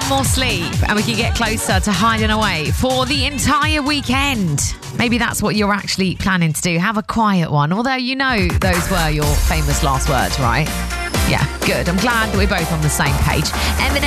more sleep and we can get closer to hiding away for the entire weekend. Maybe that's what you're actually planning to do. Have a quiet one. Although you know those were your famous last words, right? Yeah, good. I'm glad that we're both on the same page. Eminem